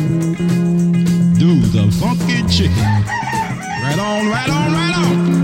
Do the funky chicken. Right on, right on, right on.